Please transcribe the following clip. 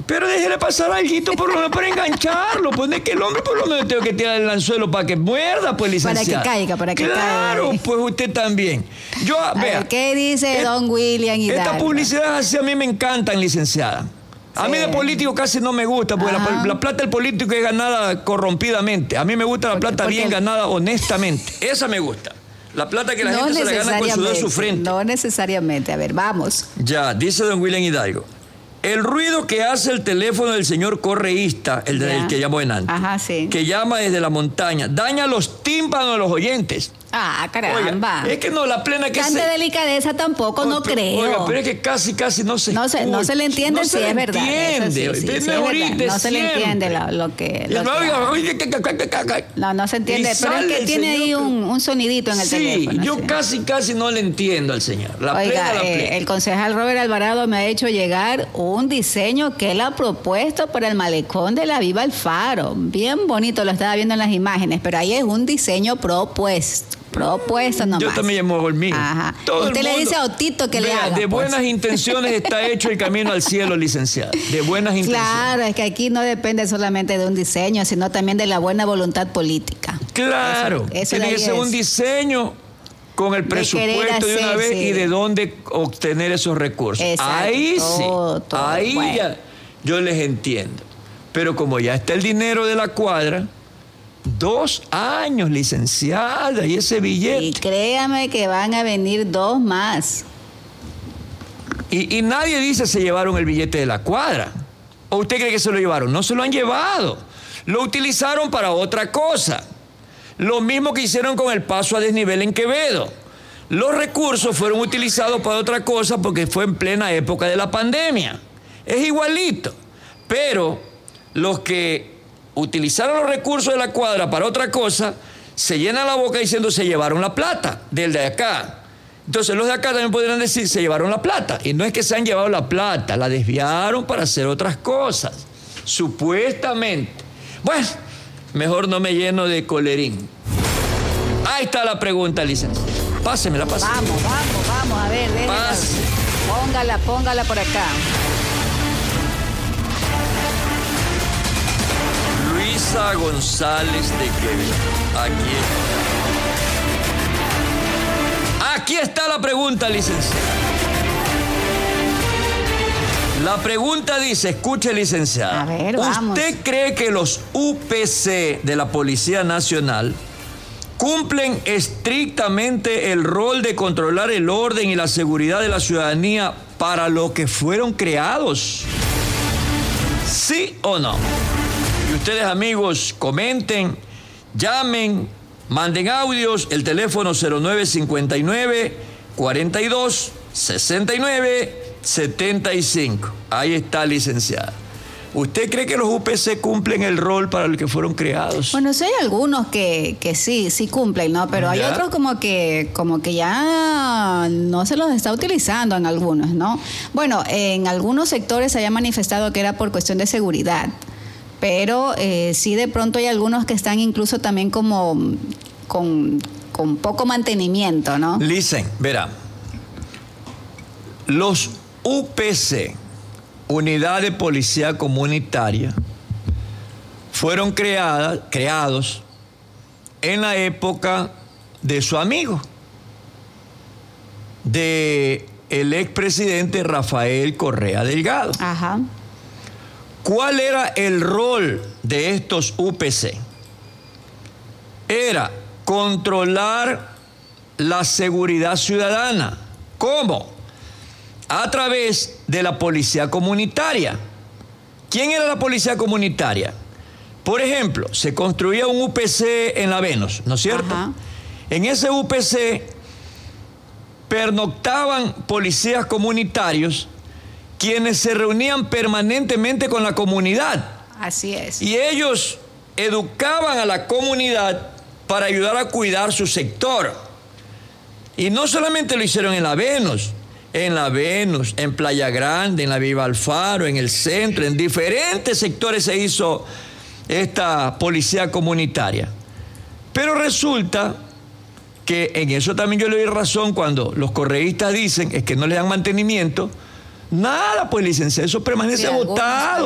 Pero déjele pasar alguito por lo menos para engancharlo. Pues es que el hombre por lo menos tengo que tirar el anzuelo para que muerda, pues, licenciada. Para que caiga. Claro, pues usted también. A ver, ¿qué dice don William Hidalgo? Estas publicidades así a mí me encantan, licenciada. A mí de político casi no me gusta, porque la plata del político es ganada corrompidamente. A mí me gusta la plata bien ganada honestamente. Esa me gusta. La plata que la gente se la gana con sudor de su frente. No necesariamente. A ver, vamos. Ya, dice don William Hidalgo. El ruido que hace el teléfono del señor correísta, el que llamó en antes, sí. que llama desde la montaña, daña los tímpanos de los oyentes. Ah, caramba. Oiga, es que no, la plena que tanta delicadeza tampoco, no creo. Oiga, pero es que casi no se escucha. No se le entiende si es verdad. No se le entiende lo que no se entiende. Pero es que tiene ahí un sonidito en el teléfono. Sí, yo casi no le entiendo al señor. Oiga, el concejal Robert Alvarado me ha hecho llegar un diseño que él ha propuesto para el malecón de la Viva Alfaro. Bien bonito, lo estaba viendo en las imágenes, pero ahí es un diseño propuesto nomás. Yo también llamo el mío. Ajá. Usted le dice a Otito que le haga. De buenas intenciones está hecho el camino al cielo, licenciada. De buenas intenciones. Claro, es que aquí no depende solamente de un diseño, sino también de la buena voluntad política. Claro. Eso tiene que ser un diseño con el presupuesto de una vez y de dónde obtener esos recursos. Exacto. Ahí sí. Ahí bueno. ya yo les entiendo. Pero como ya está el dinero de la cuadra, 2 años, licenciada, y ese billete. Y créame que van a venir 2 más. Y nadie dice se llevaron el billete de la cuadra. ¿O usted cree que se lo llevaron? No se lo han llevado. Lo utilizaron para otra cosa. Lo mismo que hicieron con el paso a desnivel en Quevedo. Los recursos fueron utilizados para otra cosa porque fue en plena época de la pandemia. Es igualito. Pero los que utilizaron los recursos de la cuadra para otra cosa, se llenan la boca diciendo se llevaron la plata del de acá. Entonces los de acá también podrían decir se llevaron la plata. Y no es que se han llevado la plata, la desviaron para hacer otras cosas, supuestamente. Bueno, mejor no me lleno de colerín. Ahí está la pregunta, licenciada. Pásemela. Vamos, a ver. Póngala por acá. Luisa González de Quevedo. Aquí está la pregunta, licenciada. La pregunta dice, escuche, licenciada. A ver, vamos. ¿Usted cree que los UPC de la Policía Nacional cumplen estrictamente el rol de controlar el orden y la seguridad de la ciudadanía para lo que fueron creados? ¿Sí o no? Y ustedes, amigos, comenten, llamen, manden audios, el teléfono 0959-42-69-75. Ahí está, licenciada. ¿Usted cree que los UPC cumplen el rol para el que fueron creados? Bueno, sí hay algunos que sí cumplen, ¿no? Pero hay otros como que ya no se los está utilizando en algunos, ¿no? Bueno, en algunos sectores se haya manifestado que era por cuestión de seguridad. Pero sí de pronto hay algunos que están incluso también como con poco mantenimiento, ¿no? Listen, verá. Los UPC, Unidad de Policía Comunitaria, fueron creados en la época de su amigo, de el expresidente Rafael Correa Delgado. Ajá. ¿Cuál era el rol de estos UPC? Era controlar la seguridad ciudadana. ¿Cómo? A través de la policía comunitaria. ¿Quién era la policía comunitaria? Por ejemplo, se construía un UPC en La Venus, ¿no es cierto? Ajá. En ese UPC pernoctaban policías comunitarios quienes se reunían permanentemente con la comunidad. Así es. Y ellos educaban a la comunidad para ayudar a cuidar su sector. Y no solamente lo hicieron en La Venus, en Playa Grande, en la Viva Alfaro, en el centro, en diferentes sectores se hizo esta policía comunitaria. Pero resulta que en eso también yo le doy razón cuando los correístas dicen es que no le dan mantenimiento. Nada, pues, licenciado, eso permanece botado.